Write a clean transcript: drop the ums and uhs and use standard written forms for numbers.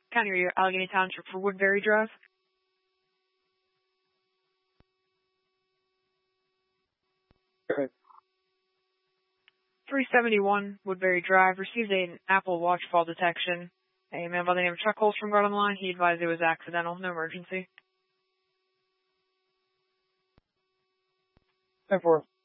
County, Allegheny Township for Woodbury Drive. Okay. 371 Woodbury Drive received an Apple Watch fall detection. A man by the name of Chuck Holstrom got on the line. He advised it was accidental, no emergency. 10-4.